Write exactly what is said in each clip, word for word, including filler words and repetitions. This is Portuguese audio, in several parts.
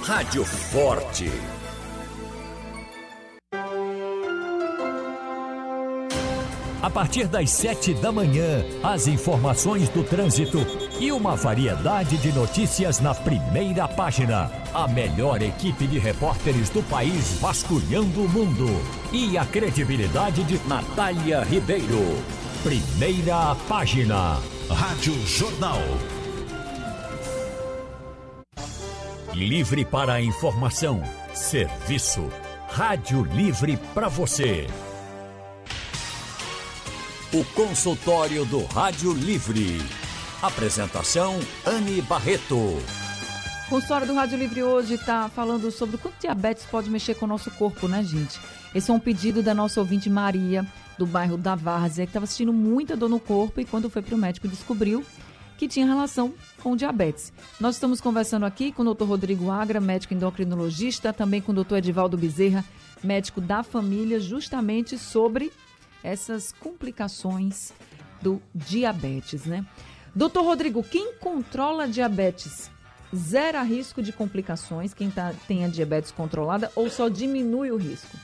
Rádio Forte. A partir das sete da manhã, as informações do trânsito e uma variedade de notícias na primeira página. A melhor equipe de repórteres do país vasculhando o mundo. E a credibilidade de Natália Ribeiro. Primeira página. Rádio Jornal. Livre para a informação. Serviço. Rádio livre para você. O consultório do Rádio Livre. Apresentação Anne Barreto. O consultório do Rádio Livre hoje está falando sobre o quanto diabetes pode mexer com o nosso corpo, né, gente? Esse é um pedido da nossa ouvinte Maria, do bairro da Várzea, que estava sentindo muita dor no corpo e quando foi para o médico descobriu que tinha relação com o diabetes. Nós estamos conversando aqui com o doutor Rodrigo Agra, médico endocrinologista, também com o doutor Edivaldo Bezerra, médico da família, justamente sobre essas complicações do diabetes, né? Doutor Rodrigo, quem controla diabetes zera risco de complicações, quem tá, tem a diabetes controlada, ou só diminui o risco?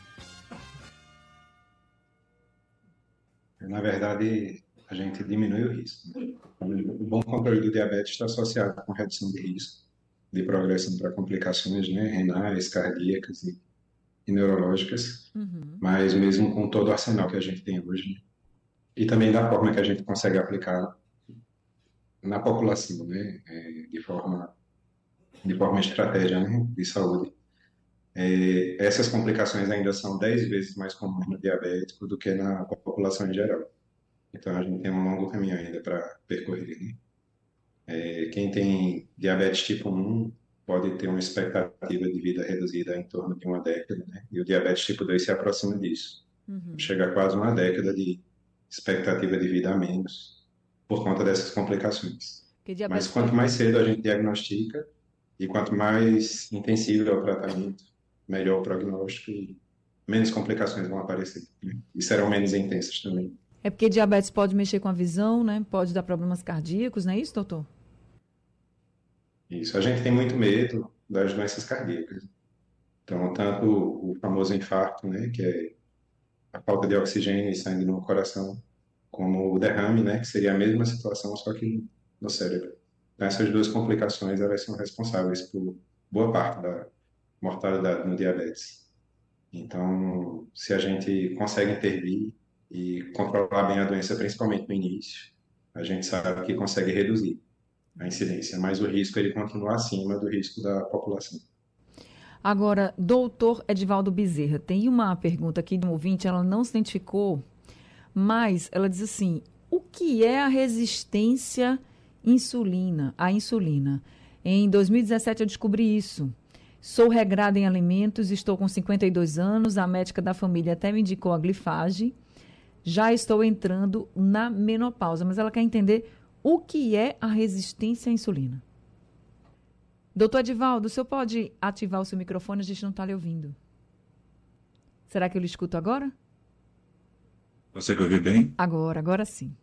Na verdade, a gente diminui o risco. O bom controle do diabetes está associado com redução de risco de progressão para complicações, né, renais, cardíacas e, e neurológicas, uhum. Mas mesmo com todo o arsenal que a gente tem hoje, né, e também da forma que a gente consegue aplicar na população, né, é, de forma de forma estratégia, né, de saúde. É, essas complicações ainda são dez vezes mais comuns no diabético do que na população em geral. Então, a gente tem um longo caminho ainda para percorrer, né? É, quem tem diabetes tipo um pode ter uma expectativa de vida reduzida em torno de uma década, né? E o diabetes tipo dois se aproxima disso. Uhum. Chega a quase uma década de expectativa de vida a menos por conta dessas complicações. Mas quanto mais cedo a gente diagnostica e quanto mais intensivo é o tratamento, melhor o prognóstico e menos complicações vão aparecer, né? E serão menos intensas também. É porque diabetes pode mexer com a visão, né? Pode dar problemas cardíacos, não é isso, doutor? Isso. A gente tem muito medo das doenças cardíacas. Então, tanto o famoso infarto, né? Que é a falta de oxigênio e sangue no coração, como o derrame, né? Que seria a mesma situação, só que no cérebro. Então, essas duas complicações, elas são responsáveis por boa parte da mortalidade no diabetes. Então, se a gente consegue intervir e controlar bem a doença, principalmente no início, a gente sabe que consegue reduzir a incidência, mas o risco ele continua acima do risco da população. Agora, doutor Edivaldo Bezerra, tem uma pergunta aqui de um ouvinte, ela não se identificou, mas ela diz assim, o que é a resistência insulina, à insulina? Em dois mil e dezessete eu descobri isso. Sou regrada em alimentos, estou com cinquenta e dois anos, a médica da família até me indicou a glifage. Já estou entrando na menopausa, mas ela quer entender o que é a resistência à insulina. Doutor Edivaldo, o senhor pode ativar o seu microfone? A gente não está lhe ouvindo. Será que eu lhe escuto agora? Você quer ouvir bem? Agora, agora sim.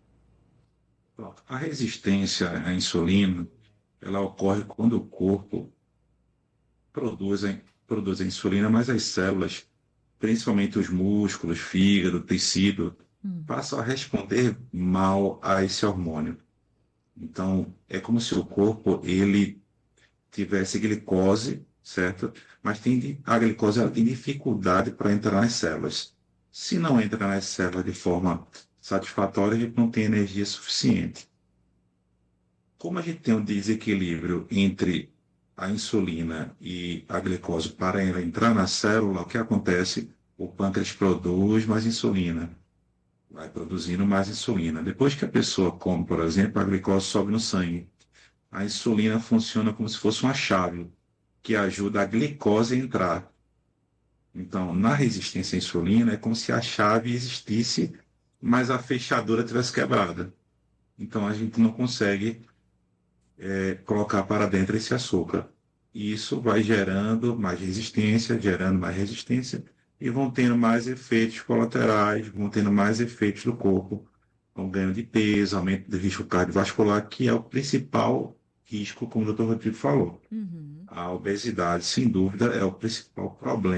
A resistência à insulina, ela ocorre quando o corpo produz, produz a insulina, mas as células, principalmente os músculos, fígado, tecido, hum. passam a responder mal a esse hormônio. Então, é como se o corpo ele tivesse glicose, certo? Mas tem, a glicose ela tem dificuldade para entrar nas células. Se não entra nas células de forma satisfatória, a gente não tem energia suficiente. Como a gente tem um desequilíbrio entre a insulina e a glicose para ela entrar na célula, o que acontece? O pâncreas produz mais insulina, vai produzindo mais insulina. Depois que a pessoa come, por exemplo, a glicose sobe no sangue. A insulina funciona como se fosse uma chave que ajuda a glicose a entrar. Então, na resistência à insulina, é como se a chave existisse, mas a fechadura tivesse quebrada. Então, a gente não consegue é, colocar para dentro esse açúcar. E isso vai gerando mais resistência, gerando mais resistência, e vão tendo mais efeitos colaterais, vão tendo mais efeitos do corpo, com ganho de peso, aumento do risco cardiovascular, que é o principal risco, como o doutor Rodrigo falou. Uhum. A obesidade, sem dúvida, é o principal problema